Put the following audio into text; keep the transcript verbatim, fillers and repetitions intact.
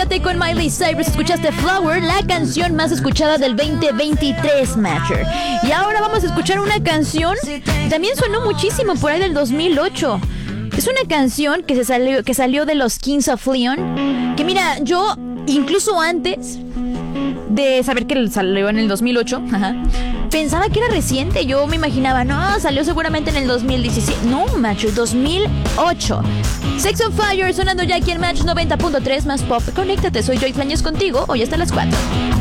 Quédate con Miley Cyrus. Escuchaste Flower, la canción más escuchada del veinte veintitrés, Matcher. Y ahora vamos a escuchar una canción que también sonó muchísimo por ahí del dos mil ocho. Es una canción que, se salió, que salió de los Kings of Leon. Que mira, yo incluso antes de saber que salió en el dos mil ocho, ajá, pensaba que era reciente. Yo me imaginaba, no, salió seguramente en el dos mil diecisiete. No, Matcher, dos mil ocho. Sex on Fire sonando ya aquí en Match noventa punto tres más pop. Conéctate, soy Joy Flañez contigo hoy hasta las cuatro.